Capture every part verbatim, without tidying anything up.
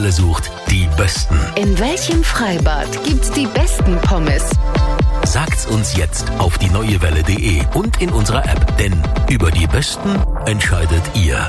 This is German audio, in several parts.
sucht die Besten. In welchem Freibad gibt's die besten Pommes? Sagt's uns jetzt auf die neue welle punkt de und in unserer App, denn über die Besten entscheidet ihr.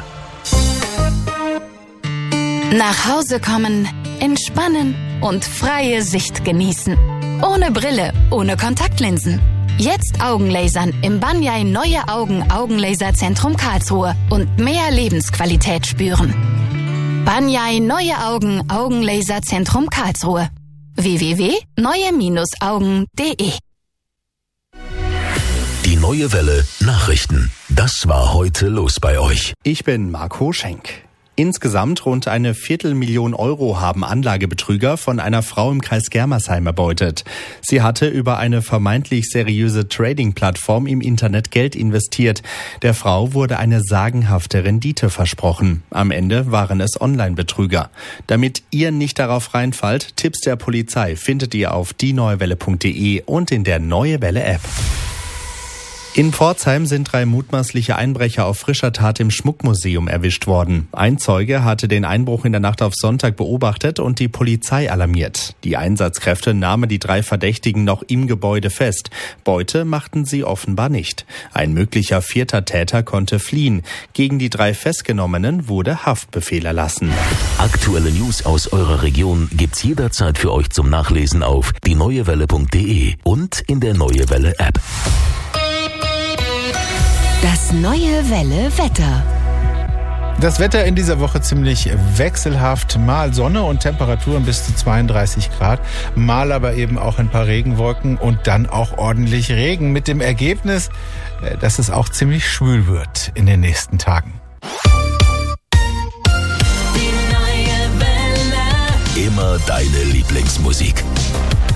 Nach Hause kommen, entspannen und freie Sicht genießen. Ohne Brille, ohne Kontaktlinsen. Jetzt Augenlasern im Banyai Neue Augen Augenlaserzentrum Karlsruhe und mehr Lebensqualität spüren. Banyai Neue Augen Augenlaserzentrum Karlsruhe. w w w punkt neue augen punkt de Die Neue Welle Nachrichten. Das war heute los bei euch. Ich bin Marco Schenk. Insgesamt rund eine Viertelmillion Euro haben Anlagebetrüger von einer Frau im Kreis Germersheim erbeutet. Sie hatte über eine vermeintlich seriöse Trading-Plattform im Internet Geld investiert. Der Frau wurde eine sagenhafte Rendite versprochen. Am Ende waren es Online-Betrüger. Damit ihr nicht darauf reinfallt, Tipps der Polizei findet ihr auf die neue welle punkt de und in der Neue Welle App. In Pforzheim sind drei mutmaßliche Einbrecher auf frischer Tat im Schmuckmuseum erwischt worden. Ein Zeuge hatte den Einbruch in der Nacht auf Sonntag beobachtet und die Polizei alarmiert. Die Einsatzkräfte nahmen die drei Verdächtigen noch im Gebäude fest. Beute machten sie offenbar nicht. Ein möglicher vierter Täter konnte fliehen. Gegen die drei Festgenommenen wurde Haftbefehl erlassen. Aktuelle News aus eurer Region gibt's jederzeit für euch zum Nachlesen auf die neue welle punkt de und in der Neue Welle App. Das Neue Welle Wetter. Das Wetter in dieser Woche ziemlich wechselhaft. Mal Sonne und Temperaturen bis zu zweiunddreißig Grad. Mal aber eben auch ein paar Regenwolken und dann auch ordentlich Regen. Mit dem Ergebnis, dass es auch ziemlich schwül wird in den nächsten Tagen. Immer deine Lieblingsmusik.